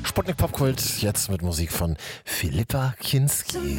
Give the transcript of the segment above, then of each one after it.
Sputnik Popkult, jetzt mit Musik von Philippa Kinski.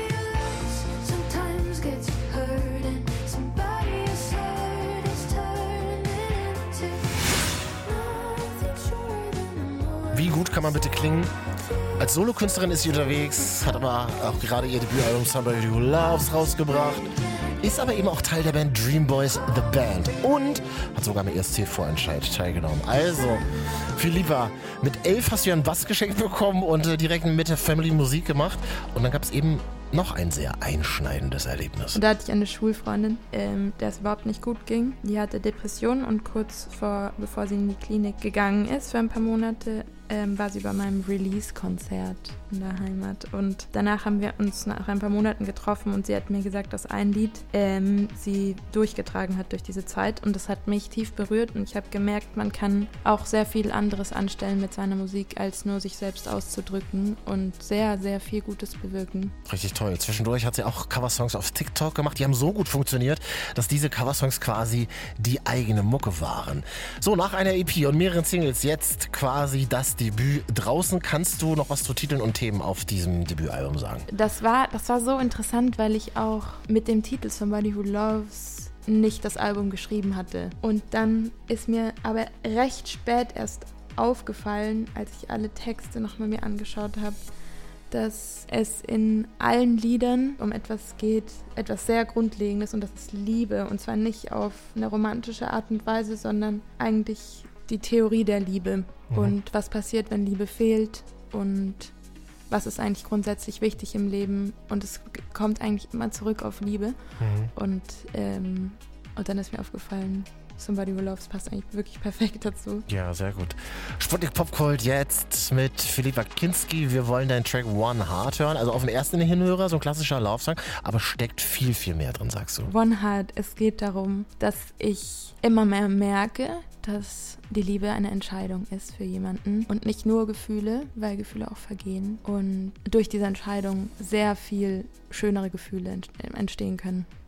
Wie gut kann man bitte klingen? Als Solokünstlerin ist sie unterwegs, hat aber auch gerade ihr Debütalbum Somebody Who Loves rausgebracht, ist aber eben auch Teil der Band Dream Boys The Band und hat sogar am ESC-Vorentscheid teilgenommen. Also, Philippa, mit 11 hast du ja einen Bass geschenkt bekommen und direkt mit der Family Musik gemacht. Und dann gab es eben noch ein sehr einschneidendes Erlebnis. Und da hatte ich eine Schulfreundin, der es überhaupt nicht gut ging. Die hatte Depressionen und bevor sie in die Klinik gegangen ist für ein paar Monate, war sie bei meinem Release-Konzert in der Heimat. Und danach haben wir uns nach ein paar Monaten getroffen und sie hat mir gesagt, dass ein Lied sie durchgetragen hat durch diese Zeit. Und das hat mich tief berührt und ich habe gemerkt, man kann auch sehr viel anderes anstellen mit seiner Musik, als nur sich selbst auszudrücken und sehr, sehr viel Gutes bewirken. Richtig toll. Zwischendurch hat sie auch Coversongs auf TikTok gemacht. Die haben so gut funktioniert, dass diese Coversongs quasi die eigene Mucke waren. So, nach einer EP und mehreren Singles jetzt quasi das Debüt. Draußen kannst du noch was zu Titeln und Themen auf diesem Debütalbum sagen? Das war so interessant, weil ich auch mit dem Titel Somebody Who Loves nicht das Album geschrieben hatte. Und dann ist mir aber recht spät erst aufgefallen, als ich alle Texte nochmal mir angeschaut habe, dass es in allen Liedern um etwas geht, etwas sehr Grundlegendes, und das ist Liebe. Und zwar nicht auf eine romantische Art und Weise, sondern eigentlich die Theorie der Liebe. Und was passiert, wenn Liebe fehlt und was ist eigentlich grundsätzlich wichtig im Leben. Und es kommt eigentlich immer zurück auf Liebe. Und dann ist mir aufgefallen, Somebody Who Loves passt eigentlich wirklich perfekt dazu. Ja, sehr gut. Sputnik Popkult jetzt mit Philippa Kinski. Wir wollen deinen Track One Heart hören. Also auf den ersten Hinhörer, so ein klassischer Love-Song, aber steckt viel, viel mehr drin, sagst du. One Heart, es geht darum, dass ich immer mehr merke, dass die Liebe eine Entscheidung ist für jemanden und nicht nur Gefühle, weil Gefühle auch vergehen und durch diese Entscheidung sehr viel schönere Gefühle entstehen können.